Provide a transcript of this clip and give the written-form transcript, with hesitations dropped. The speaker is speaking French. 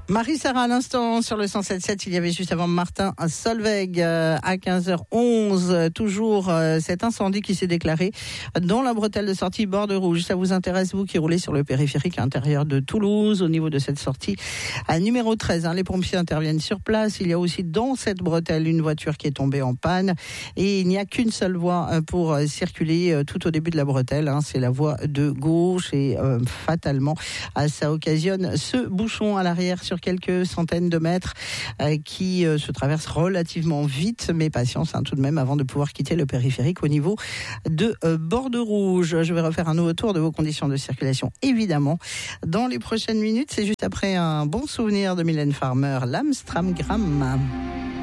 Marie-Sarah à l'instant sur le 107.7, il y avait juste avant Martin à Solveig à 15h11. Toujours cet incendie qui s'est déclaré dans la bretelle de sortie Bordeaux Rouge. Ça vous intéresse, vous qui roulez sur le périphérique à l'intérieur de Toulouse, au niveau de cette sortie à numéro 13. Les pompiers interviennent sur place. Il y a aussi dans cette bretelle une voiture qui est tombée en panne et il n'y a qu'une seule voie pour circuler tout au début de la bretelle. C'est la voie de gauche et fatalement ça occasionne ce bouchon à l'arrière sur quelques centaines de mètres qui se traverse relativement vite, mais patience tout de même avant de pouvoir quitter le périphérique au niveau de Bordeaux Rouge. Je vais refaire un nouveau tour de vos conditions de circulation, évidemment, dans les prochaines minutes. C'est juste après un bon souvenir de Mylène Farmer, l'Amstramgram.